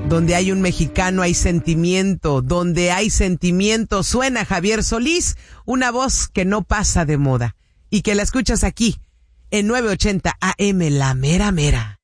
Donde hay un mexicano hay sentimiento, donde hay sentimiento suena Javier Solís, una voz que no pasa de moda y que la escuchas aquí en 980 AM, La Mera Mera.